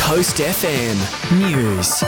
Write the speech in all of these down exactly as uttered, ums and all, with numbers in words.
Coast F M News.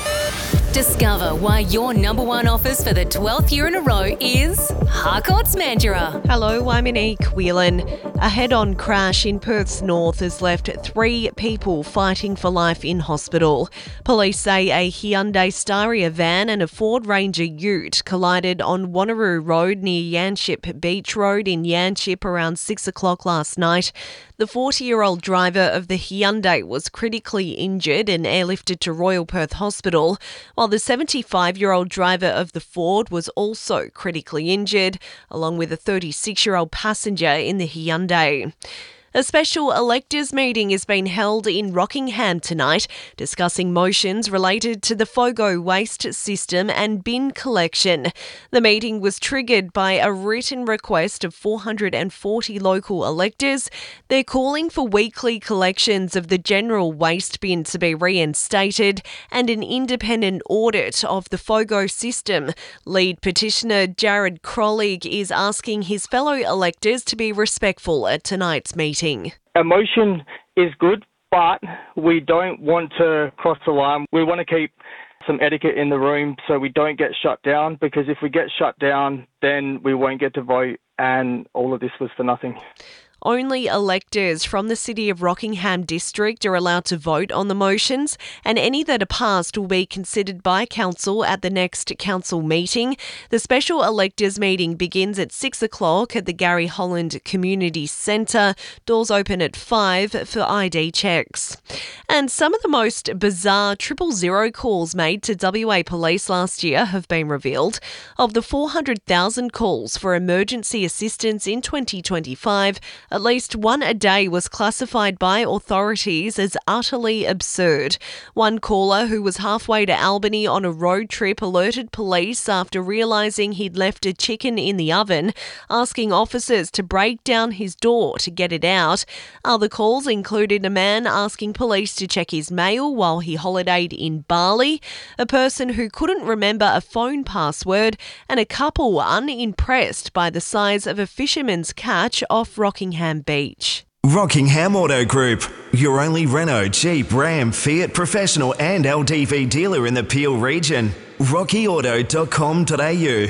Discover why your number one offers for the twelfth year in a row is Harcourts Mandurah. Hello, I'm Monique Whelan. A head-on crash in Perth's north has left three people fighting for life in hospital. Police say a Hyundai Staria van and a Ford Ranger ute collided on Wanneroo Road near Yanchep Beach Road in Yanchep around six o'clock last night. The forty-year-old driver of the Hyundai was critically injured and airlifted to Royal Perth Hospital, while the seventy-five-year-old driver of the Ford was also critically injured, along with a thirty-six-year-old passenger in the Hyundai. A special electors meeting is being held in Rockingham tonight, discussing motions related to the FOGO waste system and bin collection. The meeting was triggered by a written request of four hundred forty local electors. They're calling for weekly collections of the general waste bin to be reinstated and an independent audit of the FOGO system. Lead petitioner Jared Crollig is asking his fellow electors to be respectful at tonight's meeting. Emotion is good, but we don't want to cross the line. We want to keep some etiquette in the room so we don't get shut down, because if we get shut down, then we won't get to vote, and all of this was for nothing. Only electors from the City of Rockingham district are allowed to vote on the motions, and any that are passed will be considered by council at the next council meeting. The special electors meeting begins at six o'clock at the Gary Holland Community Centre. Doors open at five for I D checks. And some of the most bizarre triple zero calls made to W A police last year have been revealed. Of the four hundred thousand calls for emergency assistance in twenty twenty-five, at least one a day was classified by authorities as utterly absurd. One caller who was halfway to Albany on a road trip alerted police after realising he'd left a chicken in the oven, asking officers to break down his door to get it out. Other calls included a man asking police to check his mail while he holidayed in Bali, a person who couldn't remember a phone password, and a couple unimpressed by the size of a fisherman's catch off Rockingham Beach. Rockingham Auto Group, your only Renault, Jeep, Ram, Fiat professional and L D V dealer in the Peel region. rocky auto dot com dot a u.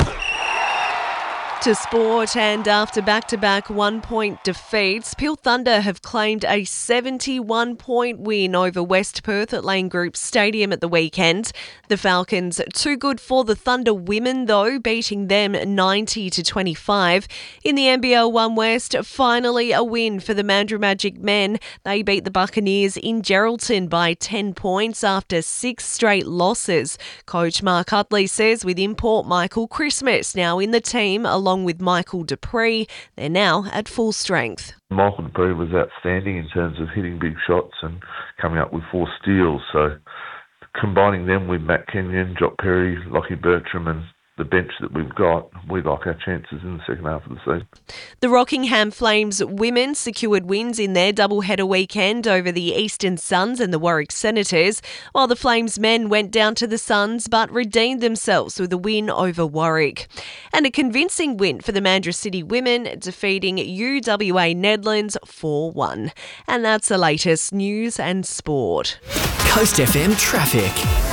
To sport, and after back-to-back one-point defeats, Peel Thunder have claimed a seventy-one point win over West Perth at Lane Group Stadium at the weekend. The Falcons too good for the Thunder women, though, beating them ninety to twenty-five. In the N B L One West, finally a win for the Mandurah Magic men. They beat the Buccaneers in Geraldton by ten points after six straight losses. Coach Mark Utley says with import Michael Christmas now in the team, along with Michael Dupree, they're now at full strength. Michael Dupree was outstanding in terms of hitting big shots and coming up with four steals. So combining them with Matt Kenyon, Jock Perry, Lockie Bertram and the bench that we've got, we like our chances in the second half of the season. The Rockingham Flames women secured wins in their doubleheader weekend over the Eastern Suns and the Warwick Senators, while the Flames men went down to the Suns but redeemed themselves with a win over Warwick. And a convincing win for the Mandurah City women, defeating U W A Nedlands four one. And that's the latest news and sport. Coast F M traffic.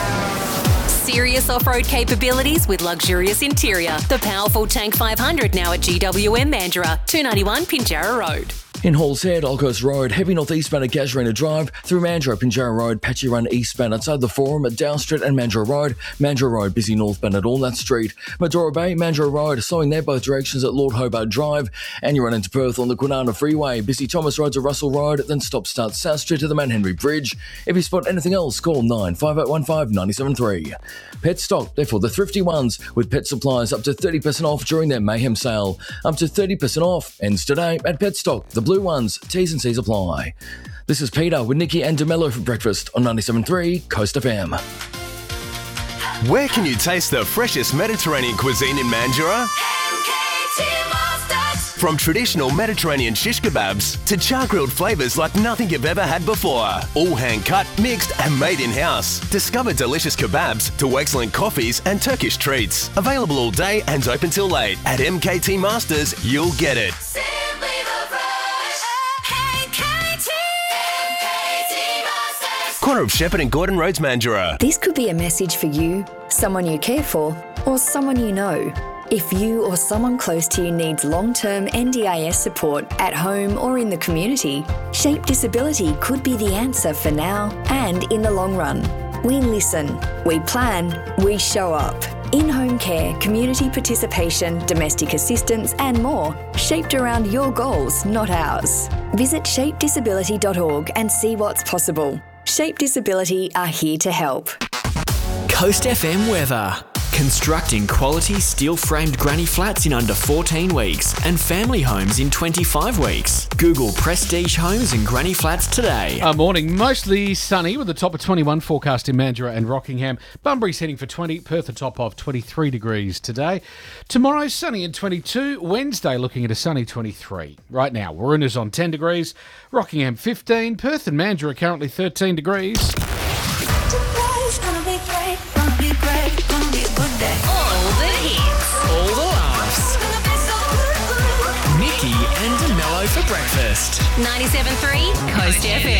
Serious off-road capabilities with luxurious interior. The powerful Tank five hundred now at G W M Mandurah, two ninety-one Pinjarra Road. In Halls Head, Old Coast Road, heavy northeastbound at Casuarina Drive, through Mandurah, Pinjarra Road, Patchy Run eastbound outside the Forum at Dow Street and Mandurah Road, Mandurah Road busy northbound at Allnut Street, Medora Bay, Mandurah Road, slowing there both directions at Lord Hobart Drive, and you run into Perth on the Kwinana Freeway, busy Thomas Road to Russell Road, then stop start South Street to the Manhenry Bridge. If you spot anything else, call nine five eight one five nine seven three. Pet stock, therefore the thrifty ones, with pet supplies up to thirty percent off during their Mayhem sale. Up to thirty percent off, ends today at Pet Stock, the blue ones. T's and C's apply. This is Peter with Nikki and DeMello for breakfast on ninety-seven point three Coast F M. Where can you taste the freshest Mediterranean cuisine in Mandurah? From traditional Mediterranean shish kebabs to char-grilled flavours like nothing you've ever had before. All hand-cut, mixed and made in-house. Discover delicious kebabs to excellent coffees and Turkish treats. Available all day and open till late. At M K T Masters, you'll get it. corner of Shepherd and Gordon Roads, Mandurah. This could be a message for you, someone you care for, or someone you know. If you or someone close to you needs long-term N D I S support at home or in the community, Shape Disability could be the answer for now and in the long run. We listen, we plan, we show up. In-home care, community participation, domestic assistance and more, shaped around your goals, not ours. Visit shape disability dot org and see what's possible. Shape Disability are here to help. Coast F M weather. Constructing quality steel-framed granny flats in under fourteen weeks and family homes in twenty-five weeks. Google Prestige Homes and Granny Flats today. Uh, morning, mostly sunny with a top of twenty-one forecast in Mandurah and Rockingham. Bunbury's heading for twenty, Perth a top of twenty-three degrees today. Tomorrow, sunny and twenty-two. Wednesday, looking at a sunny twenty-three. Right now, Waruna's on ten degrees, Rockingham fifteen, Perth and Mandurah currently thirteen degrees. All the hits. All the laughs. Mickey and DeMello for breakfast. ninety-seven point three Coast F M.